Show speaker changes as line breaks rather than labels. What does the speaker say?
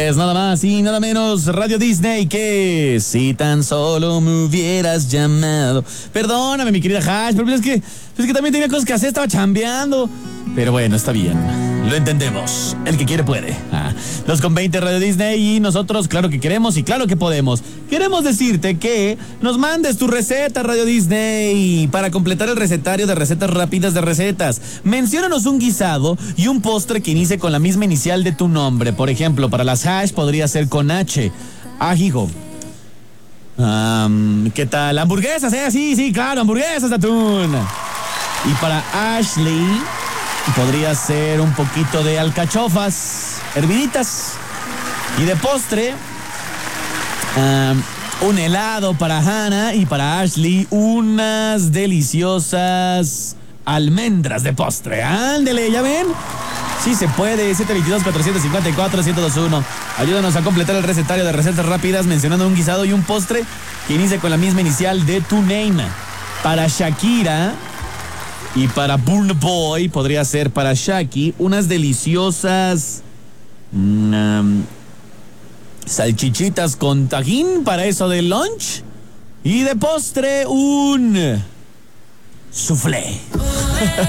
Es nada más y nada menos Radio Disney que si tan solo me hubieras llamado. Perdóname, mi querida Hash, pero es que también tenía cosas que hacer, estaba chambeando. Pero bueno, está bien. Lo entendemos. El que quiere puede. 2:20 Radio Disney y nosotros claro que queremos y claro que podemos. Queremos decirte que nos mandes tu receta Radio Disney para completar el recetario de recetas rápidas de recetas. Menciónanos un guisado y un postre que inicie con la misma inicial de tu nombre. Por ejemplo, para las Hash podría ser con H. Hijo. ¿Qué tal? Hamburguesas, sí, claro, hamburguesas de atún. Y para Ashley podría ser un poquito de alcachofas herviditas. Y de postre, un helado para Hannah y para Ashley unas deliciosas almendras de postre. Ándele, ¿ya ven? Sí se puede. 722-454-1021. Ayúdanos a completar el recetario de recetas rápidas mencionando un guisado y un postre que inicie con la misma inicial de tu name. Para Shakira y para Burna Boy podría ser para Shaki unas deliciosas salchichitas con tajín para eso de lunch. Y de postre un soufflé.